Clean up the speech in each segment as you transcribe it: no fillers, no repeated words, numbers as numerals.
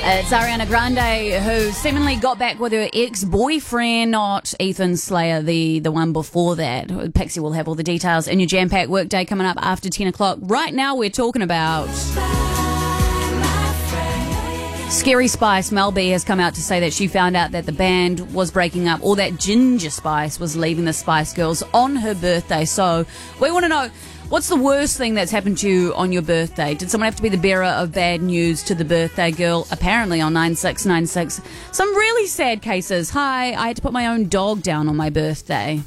It's Ariana Grande, who seemingly got back with her ex-boyfriend, not Ethan Slayer, the one before that. Pixie will have all the details in your jam-packed workday coming up after 10 o'clock. Right now we're talking about Scary Spice. Mel B has come out to say that she found out that the band was breaking up, or that Ginger Spice was leaving the Spice Girls on her birthday. So we want to know, what's the worst thing that's happened to you on your birthday? Did someone have to be the bearer of bad news to the birthday girl? Apparently on 9696. Some really sad cases. Hi, I had to put my own dog down on my birthday.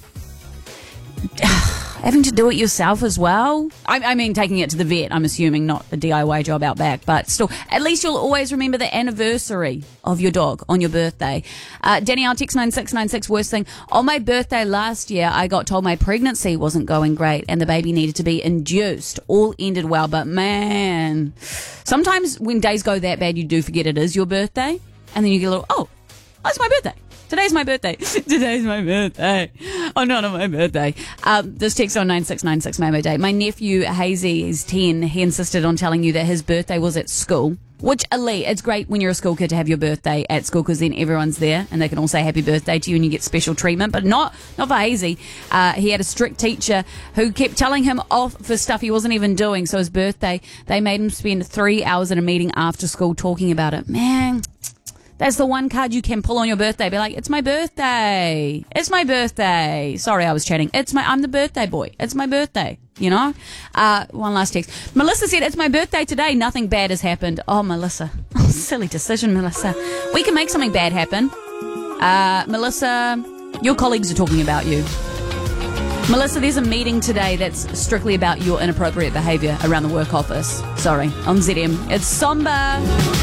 Having to do it yourself as well? I mean, taking it to the vet, I'm assuming, not a DIY job out back. But still, at least you'll always remember the anniversary of your dog on your birthday. Danielle, text 9696, worst thing. On my birthday last year, I got told my pregnancy wasn't going great and the baby needed to be induced. All ended well, but man, sometimes when days go that bad, you do forget it is your birthday. And then you get a little, oh, it's my birthday. Today's my birthday. Today's my birthday. Oh, not on my birthday. This text on 9696, my day. My nephew, Hazy, is 10. He insisted on telling you that his birthday was at school. Which, Ali, it's great when you're a school kid to have your birthday at school, because then everyone's there and they can all say happy birthday to you and you get special treatment. But not for Hazy. He had a strict teacher who kept telling him off for stuff he wasn't even doing. So his birthday, they made him spend 3 hours in a meeting after school talking about it. Man, that's the one card you can pull on your birthday. Be like, it's my birthday. It's my birthday. Sorry, I was chatting. I'm the birthday boy. It's my birthday. You know? One last text. Melissa said, it's my birthday today. Nothing bad has happened. Oh, Melissa. Oh, silly decision, Melissa. We can make something bad happen. Melissa, your colleagues are talking about you. Melissa, there's a meeting today that's strictly about your inappropriate behaviour around the work office. Sorry, on ZM. It's somber.